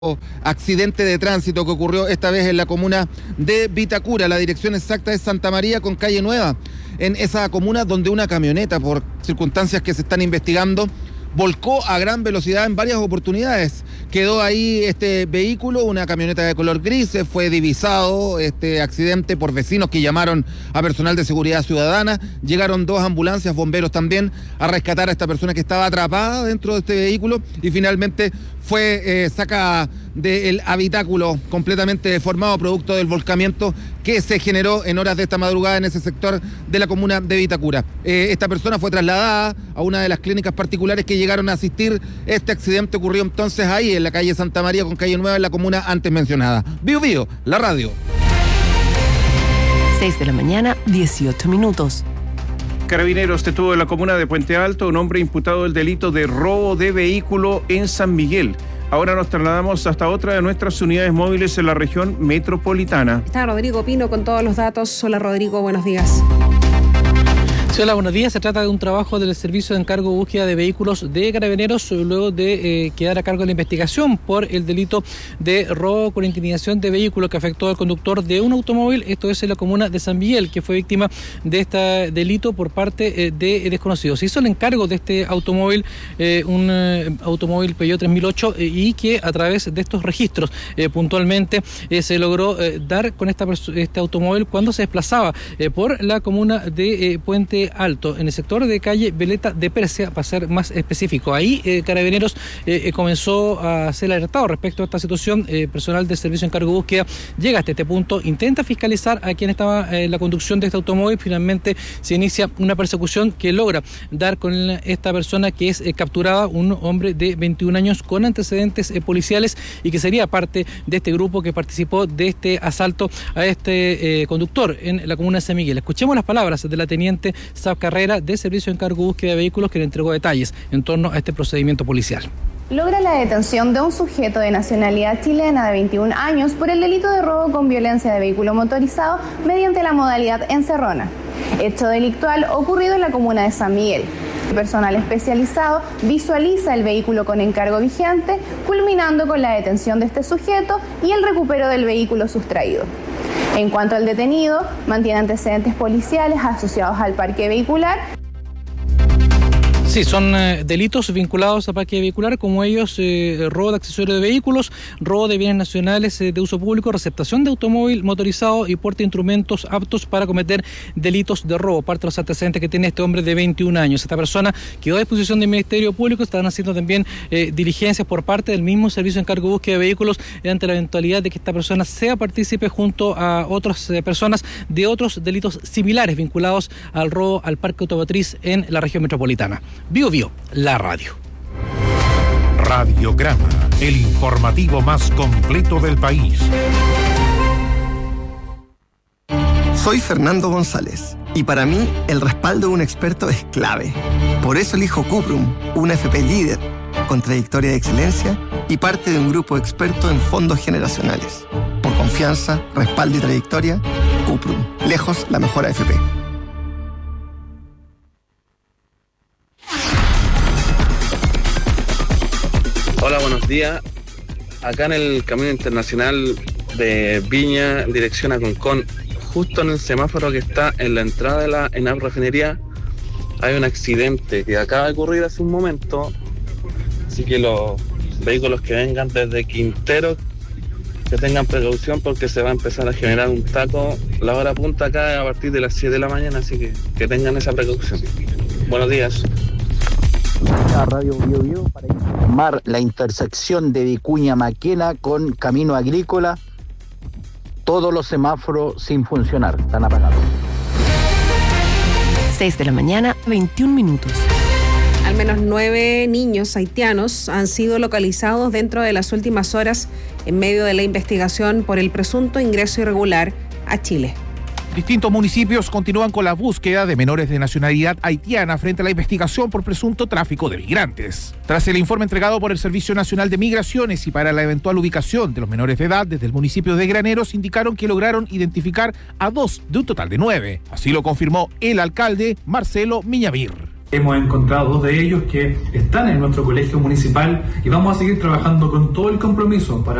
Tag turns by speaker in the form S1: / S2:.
S1: accidente de tránsito que ocurrió esta vez en la comuna de Vitacura. La dirección exacta es Santa María con Calle Nueva, en esa comuna donde una camioneta, por circunstancias que se están investigando, volcó a gran velocidad en varias oportunidades. Quedó ahí este vehículo, una camioneta de color gris. Fue divisado este accidente por vecinos que llamaron a personal de seguridad ciudadana. Llegaron 2 ambulancias, bomberos también, a rescatar a esta persona que estaba atrapada dentro de este vehículo y finalmente fue sacada del habitáculo completamente deformado producto del volcamiento que se generó en horas de esta madrugada en ese sector de la comuna de Vitacura. Esta persona fue trasladada a una de las clínicas particulares que llegaron a asistir. Este accidente ocurrió entonces ahí en la calle Santa María con Calle Nueva, en la comuna antes mencionada. Bio Bio, la radio.
S2: 6 de la mañana, 18 minutos.
S3: Carabineros detuvo en la comuna de Puente Alto un hombre imputado del delito de robo de vehículo en San Miguel. Ahora nos trasladamos hasta otra de nuestras unidades móviles en la región metropolitana.
S4: Está Rodrigo Pino con todos los datos. Hola Rodrigo, buenos días.
S5: Sí, hola, buenos días. Se trata de un trabajo del Servicio de Encargo de Búsqueda de Vehículos de Carabineros luego de quedar a cargo de la investigación por el delito de robo con intimidación de vehículo que afectó al conductor de un automóvil. Esto es en la comuna de San Miguel, que fue víctima de este delito por parte de desconocidos. Se hizo el encargo de este automóvil, un automóvil Peugeot 3008, y que a través de estos registros puntualmente se logró dar con este automóvil cuando se desplazaba por la comuna de Puente Alto, en el sector de calle Veleta de Persia, para ser más específico. Ahí Carabineros comenzó a ser alertado respecto a esta situación. Personal del Servicio de Encargo de Búsqueda llega hasta este punto, intenta fiscalizar a quien estaba en la conducción de este automóvil. Finalmente se inicia una persecución que logra dar con esta persona, que es capturada, un hombre de 21 años con antecedentes policiales y que sería parte de este grupo que participó de este asalto a este conductor en la comuna de San Miguel. Escuchemos las palabras de la teniente Sab Carrera de Servicio de Encargo de Búsqueda de Vehículos, que le entregó detalles en torno a este procedimiento policial.
S6: Logra la detención de un sujeto de nacionalidad chilena de 21 años por el delito de robo con violencia de vehículo motorizado mediante la modalidad encerrona. Hecho delictual ocurrido en la comuna de San Miguel. El personal especializado visualiza el vehículo con encargo vigente, culminando con la detención de este sujeto y el recupero del vehículo sustraído. En cuanto al detenido, mantiene antecedentes policiales asociados al parque vehicular.
S5: Sí, son delitos vinculados a parque vehicular, como ellos robo de accesorios de vehículos, robo de bienes nacionales de uso público, receptación de automóvil motorizado y porte de instrumentos aptos para cometer delitos de robo. Parte de los antecedentes que tiene este hombre de 21 años. Esta persona quedó a disposición del Ministerio Público. Están haciendo también diligencias por parte del mismo Servicio de Encargo de Búsqueda de Vehículos ante la eventualidad de que esta persona sea partícipe junto a otras personas de otros delitos similares vinculados al robo al parque automotriz en la región metropolitana. Bio Bio, la radio.
S7: Radiograma, el informativo más completo del país.
S8: Soy Fernando González y para mí el respaldo de un experto es clave. Por eso elijo Cuprum, una FP líder, con trayectoria de excelencia y parte de un grupo experto en fondos generacionales. Por confianza, respaldo y trayectoria, Cuprum, lejos la mejor AFP.
S9: Hola, buenos días. Acá en el Camino Internacional de Viña, en dirección a Concón, justo en el semáforo que está en la entrada de la ENAP Refinería, hay un accidente que acaba de ocurrir hace un momento. Así que los vehículos que vengan desde Quintero, que tengan precaución porque se va a empezar a generar un taco. La hora punta acá a partir de las 7 de la mañana, así que tengan esa precaución. Buenos días.
S10: A Radio Bio Bio para informar la intersección de Vicuña Maquena con Camino Agrícola. Todos los semáforos sin funcionar, están apagados.
S2: 6 de la mañana, 21 minutos.
S4: Al menos 9 niños haitianos han sido localizados dentro de las últimas horas en medio de la investigación por el presunto ingreso irregular a Chile.
S7: Distintos municipios continúan con la búsqueda de menores de nacionalidad haitiana frente a la investigación por presunto tráfico de migrantes. Tras el informe entregado por el Servicio Nacional de Migraciones y para la eventual ubicación de los menores de edad desde el municipio de Graneros, indicaron que lograron identificar a 2 de un total de 9. Así lo confirmó el alcalde Marcelo Miñavir.
S11: Hemos encontrado 2 de ellos que están en nuestro colegio municipal y vamos a seguir trabajando con todo el compromiso para